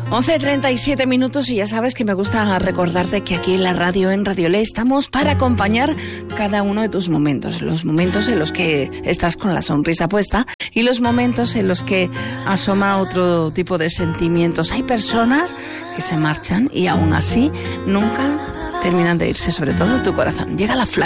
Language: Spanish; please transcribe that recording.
11:37 minutos y ya sabes que me gusta recordarte que aquí en la radio, en Radio Le, estamos para acompañar cada uno de tus momentos. Los momentos en los que estás con la sonrisa puesta y los momentos en los que asoma otro tipo de sentimientos. Hay personas que se marchan y aún así nunca terminan de irse, sobre todo de tu corazón. Llega la Flash.